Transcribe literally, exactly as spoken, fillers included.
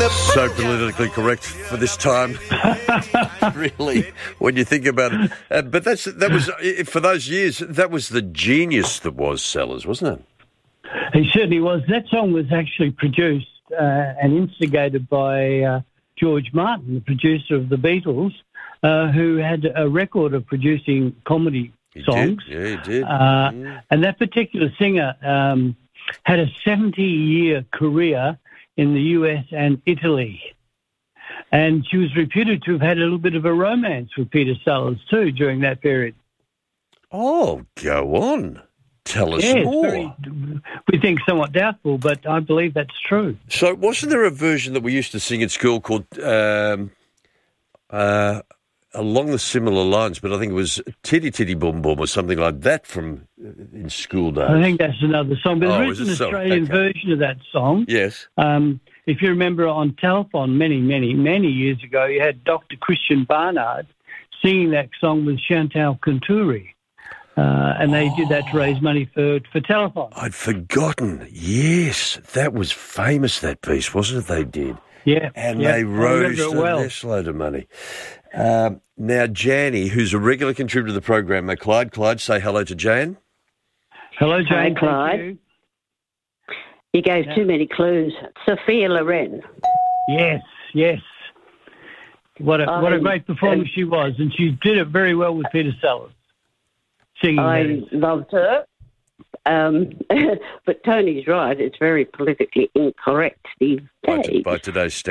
So politically correct for this time, really, when you think about it. Uh, but that's that was for those years. That was the genius that was Sellers, wasn't it? He certainly was. That song was actually produced uh, and instigated by uh, George Martin, the producer of the Beatles, uh, who had a record of producing comedy He songs. did. Yeah, he did. Uh, yeah. And that particular singer um, had a seventy-year career in the U S and Italy. And she was reputed to have had a little bit of a romance with Peter Sellers too during that period. Oh, go on. Tell us Yes, more. very, we think somewhat doubtful, but I believe that's true. So wasn't there a version that we used to sing at school called... Um, uh, along the similar lines, but I think it was Titty Titty Boom Boom or something like that from uh, in school days. I think that's another song. But Oh, there is is an it so? Australian Okay. version of that song. Yes. Um, if you remember on telephone many, many, many years ago, you had Doctor Christian Barnard singing that song with Chantal Conturi. Uh, and they did that to raise money for, for telephone. I'd forgotten. Yes, that was famous, that piece, wasn't it? They did. Yeah. And yeah, they I rose remember it to well. this load of money. Um, now, Janny, who's a regular contributor to the program, uh, Clyde. Clyde, say hello to Jan. Hello, Jane. Hi, thank Clyde. you. You gave Yeah. too many clues. Sophia Loren. Yes, yes. What a, what a I- great performance she was. And she did it very well with Peter Sellers. Singing I that. loved her. Um, but Tony's right. It's very politically incorrect these By, days. by today's